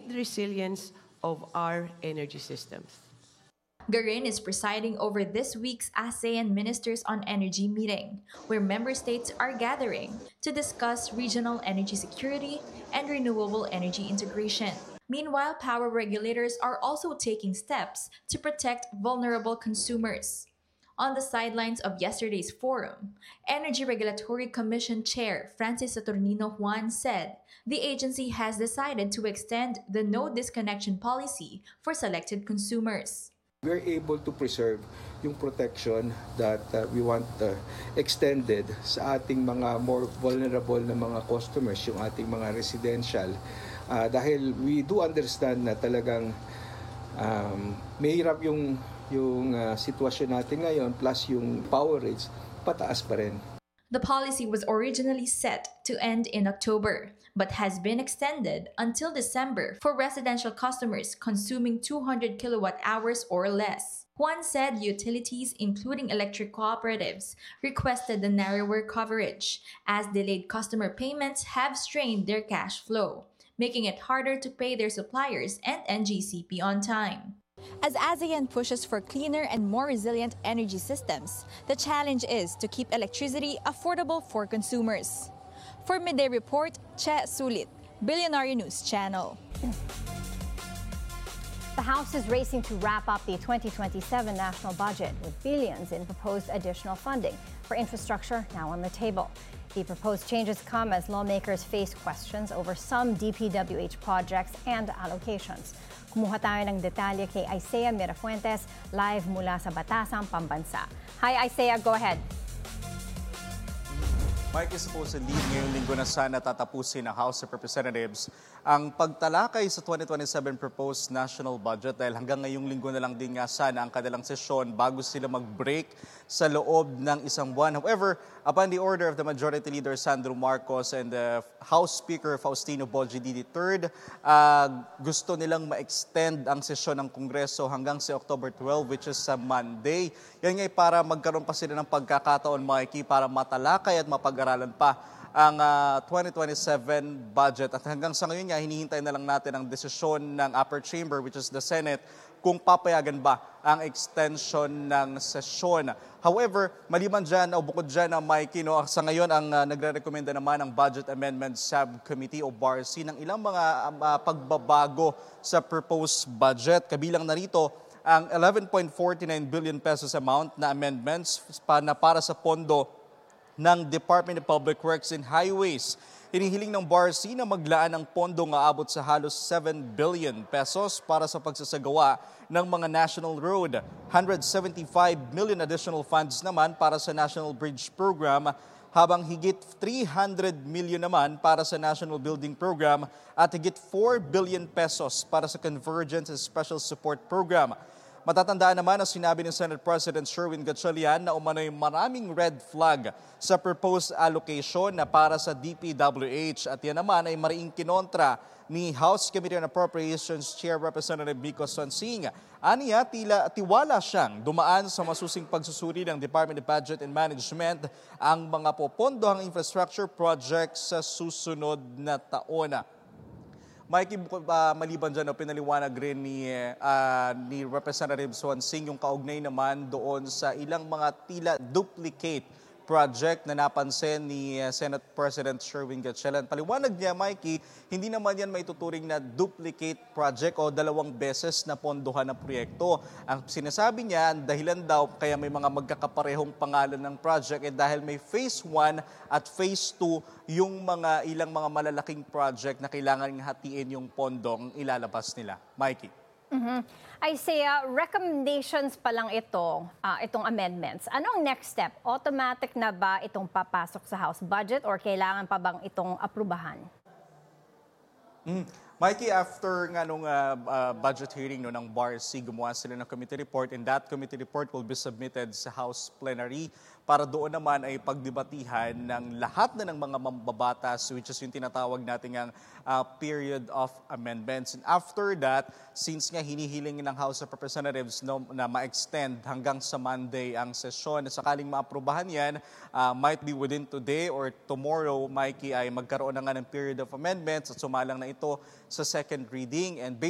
the resilience of our energy systems. Garin is presiding over this week's ASEAN Ministers on Energy meeting, where member states are gathering to discuss regional energy security and renewable energy integration. Meanwhile, power regulators are also taking steps to protect vulnerable consumers. On the sidelines of yesterday's forum, Energy Regulatory Commission Chair Francis Saturnino Juan said the agency has decided to extend the no disconnection policy for selected consumers. We're able to preserve yung protection that we want extended sa ating mga more vulnerable na mga customers, yung ating mga residential. Dahil we do understand na talagang mahirap yung sitwasyon natin ngayon plus yung power rates pataas pa rin. The policy was originally set to end in October, but has been extended until December for residential customers consuming 200 kilowatt hours or less. Juan said utilities, including electric cooperatives, requested the narrower coverage, as delayed customer payments have strained their cash flow, making it harder to pay their suppliers and NGCP on time. As ASEAN pushes for cleaner and more resilient energy systems, the challenge is to keep electricity affordable for consumers. For Midday Report, Che Sulit, Billionaire News Channel. The House is racing to wrap up the 2027 national budget with billions in proposed additional funding for infrastructure now on the table. The proposed changes come as lawmakers face questions over some DPWH projects and allocations. Kumuha tayo ng detalye kay Isaiah Mirafuentes, live mula sa Batasang Pambansa. Hi Isaiah, go ahead. Mike, supposedly ngayong linggo na sana tatapusin ng House of Representatives ang pagtalakay sa 2027 proposed national budget dahil hanggang ngayong linggo na lang din nga sana ang kanilang sesyon bago sila mag-break sa loob ng isang buwan. However, upon the order of the Majority Leader Sandro Marcos and the House Speaker Faustino Boji III, gusto nilang ma-extend ang sesyon ng Kongreso hanggang sa October 12, which is sa Monday. Yan ngay para magkaroon pa sila ng pagkakataon, Mikey, para matalakay at mapag-aralan pa ang 2027 budget. At hanggang sa ngayon nga, hinihintay na lang natin ang desisyon ng upper chamber, which is the Senate, kung papayagan ba ang extension ng sesyon. However, maliban dyan o bukod dyan, Mikey, sa ngayon ang nagre-recommenda naman ang Budget Amendment Subcommittee o BARC ng ilang mga pagbabago sa proposed budget. Kabilang na rito ang 11.49 billion pesos amount na amendments para sa pondo ng Department of Public Works and Highways. Hinihiling ng BARC na maglaan ng pondo ng aabot sa halos 7 billion pesos para sa pagsasagawa ng mga national road. 175 million additional funds naman para sa National Bridge Program, habang higit 300 million naman para sa National Building Program at higit 4 billion pesos para sa Convergence and Special Support Program. Matatandaan naman na sinabi ni Senate President Sherwin Gatchalian na umano'y maraming red flag sa proposed allocation na para sa DPWH at yan naman ay mariing kinontra ni House Committee on Appropriations Chair Representative Vico Sonsing. Aniya, tiwala siyang dumaan sa masusing pagsusuri ng Department of Budget and Management ang mga popondohang infrastructure projects sa susunod na taon. Mikey, maliban dyan, pinaliwanag rin ni Representative Swansing yung kaugnay naman doon sa ilang mga tila duplicate project na napansin ni Senate President Sherwin Gatchalian. Paliwanag niya, Mikey, hindi naman yan maituturing na duplicate project o dalawang beses na pondohan ng proyekto. Ang sinasabi niya, dahilan daw kaya may mga magkakaparehong pangalan ng project dahil may Phase 1 at Phase 2 yung ilang mga malalaking project na kailangan hatiin yung pondong ilalabas nila. Mikey. Isaiah, recommendations pa lang itong amendments. Anong next step? Automatic na ba itong papasok sa House budget or kailangan pa bang itong aprubahan? Mikey, after nung budget hearing ng BARC, gumawa sila ng committee report and that committee report will be submitted sa House plenary para doon naman ay pagdebatihan ng lahat na ng mga mambabatas, which is yung tinatawag natin ang period of amendments. And after that, since nga hinihiling ng House of Representatives na ma-extend hanggang sa Monday ang sesyon, sakaling maaprubahan yan, might be within today or tomorrow, Mikey, ay magkaroon na nga ng period of amendments at sumalang na ito sa second reading. And